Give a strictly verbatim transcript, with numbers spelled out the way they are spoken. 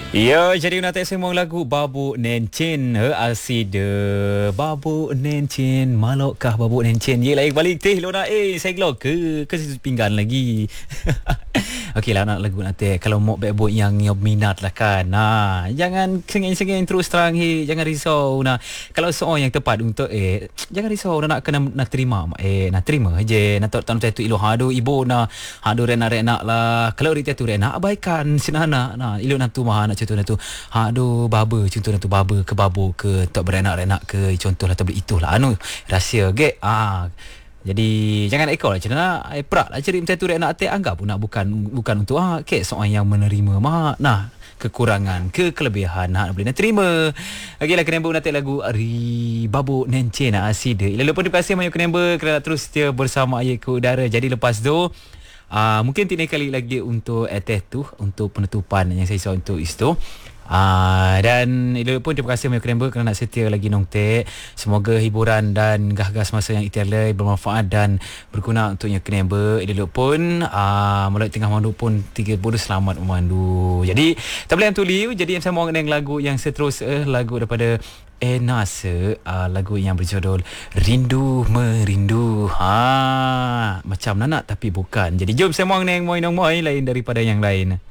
Ya, jadi nak semua lagu Babu Nencin he asida Babu Nencin malokkah Babu Nencin ye lain balik teh lo nak eh saya gelok ke ke situ pinggan lagi. Okeylah nak lagu nanti kalau mau baik yang yang minat lah kan. Nah, jangan sengeng-sengeng terus terang he, jangan risau nah. Kalau soal yang tepat untuk eh jangan risau nak kena nak terima eh nak terima je nak tak tahu tu ilo hado ibu na hado rena-rena lah. Kalau ri tu rena abaikan sinana nah ilo nak tu mah nak contohnya tu aduh baba contohnya tu baba ke babo ke tak berenak-renak ke contohlah tak boleh itulah anu rahsia ge ah jadi jangan ekor lah cina ai prak lah cari macam tu rek nak atek anggap pun nak bukan bukan untuk ah ke soal yang menerima mah nah kekurangan ke kelebihan nak boleh nak terima. Okeylah kena buat nanti lagu Ari Babu Nencin asida. Lalu pun terima kasih banyak kena kerana terus setia bersama ayat ke udara. Jadi lepas tu Uh, mungkin tiga kali lagi untuk atas tu untuk penutupan yang saya soal untuk itu. Uh, dan itu pun terima kasih banyak kerana kerana nak setia lagi nongtek. Semoga hiburan dan gah-gas masa yang itiarlai bermanfaat dan berguna untuk yang kerana itu pun uh, melalui tengah mandu pun tiga bodoh selamat memandu. Jadi tak boleh yang tuli. Jadi yang saya mahu dengan lagu yang seterusnya uh, lagu daripada Enasa, uh, lagu yang berjudul Rindu Merindu. Ha, macam nanak tapi bukan. Jadi jom saya mahu neng moi nong moi lain daripada yang lain.